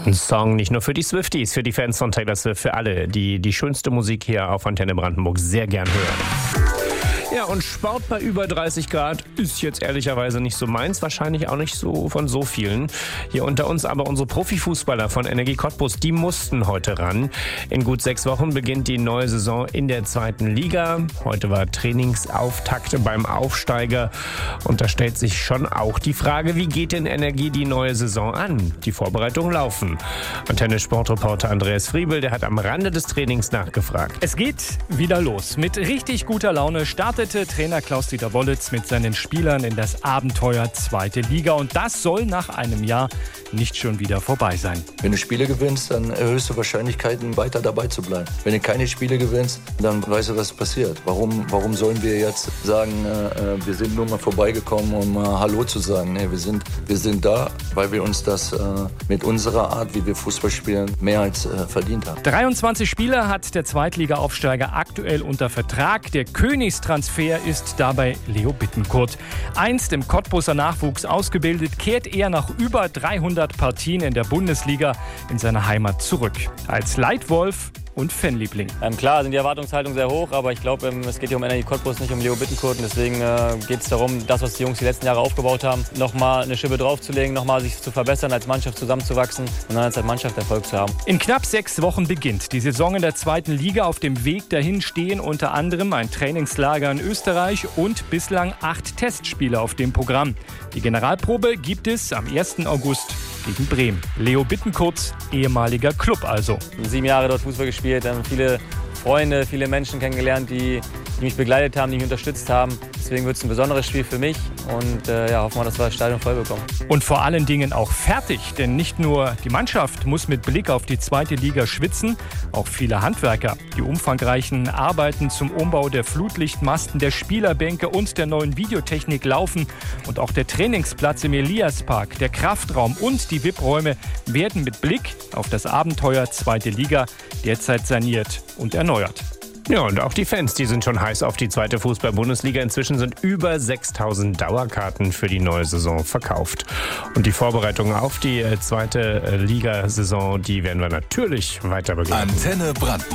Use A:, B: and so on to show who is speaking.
A: Ein Song nicht nur für die Swifties, für die Fans von Taylor Swift, für alle, die die schönste Musik hier auf Antenne Brandenburg sehr gern hören. Ja, und Sport bei über 30 Grad ist jetzt ehrlicherweise nicht so meins, wahrscheinlich auch nicht so von so vielen. Hier unter uns aber unsere Profifußballer von Energie Cottbus, die mussten heute ran. In gut 6 Wochen beginnt die neue Saison in der 2. Liga. Heute war Trainingsauftakt beim Aufsteiger und da stellt sich schon auch die Frage, wie geht denn Energie die neue Saison an? Die Vorbereitungen laufen. Antenne-Sportreporter Andreas Friebel, der hat am Rande des Trainings nachgefragt.
B: Es geht wieder los. Mit richtig guter Laune startete Trainer Klaus-Dieter Wollitz mit seinen Spielern in das Abenteuer 2. Liga. Und das soll nach einem Jahr nicht schon wieder vorbei sein.
C: Wenn du Spiele gewinnst, dann erhöhst du Wahrscheinlichkeiten, weiter dabei zu bleiben. Wenn du keine Spiele gewinnst, dann weißt du, was passiert. Warum sollen wir jetzt sagen, wir sind nur mal vorbeigekommen, um Hallo zu sagen? Nee, wir sind da, weil wir uns das mit unserer Art, wie wir Fußball spielen, mehr als verdient haben.
B: 23 Spieler hat der Zweitliga-Aufsteiger aktuell unter Vertrag. Der Königstransfer ist dabei Leo Bittencourt. Einst im Cottbuser Nachwuchs ausgebildet, kehrt er nach über 300 Partien in der Bundesliga in seine Heimat zurück. Als Leitwolf und Fanliebling.
D: Klar sind die Erwartungshaltungen sehr hoch, aber ich glaube, es geht hier um Energie Cottbus, nicht um Leo Bittencourt. Und deswegen geht es darum, das, was die Jungs die letzten Jahre aufgebaut haben, nochmal eine Schippe draufzulegen, nochmal sich zu verbessern, als Mannschaft zusammenzuwachsen und dann als Mannschaft Erfolg zu haben.
B: In knapp 6 Wochen beginnt die Saison in der 2. Liga. Auf dem Weg dahin stehen unter anderem ein Trainingslager in Österreich und bislang 8 Testspiele auf dem Programm. Die Generalprobe gibt es am 1. August gegen Bremen. Leo Bittencourts ehemaliger Club also.
D: 7 Jahre dort Fußball gespielt, viele Freunde, viele Menschen kennengelernt, die mich begleitet haben, die mich unterstützt haben. Deswegen wird es ein besonderes Spiel für mich und hoffen wir, dass wir das Stadion voll bekommen.
B: Und vor allen Dingen auch fertig, denn nicht nur die Mannschaft muss mit Blick auf die 2. Liga schwitzen, auch viele Handwerker. Die umfangreichen Arbeiten zum Umbau der Flutlichtmasten, der Spielerbänke und der neuen Videotechnik laufen. Und auch der Trainingsplatz im Eliaspark, der Kraftraum und die VIP-Räume werden mit Blick auf das Abenteuer 2. Liga derzeit saniert und erneuert.
A: Ja, und auch die Fans, die sind schon heiß auf die 2. Fußball-Bundesliga. Inzwischen sind über 6.000 Dauerkarten für die neue Saison verkauft. Und die Vorbereitungen auf die 2. Liga-Saison, die werden wir natürlich weiter begleiten.
E: Antenne Brandenburg.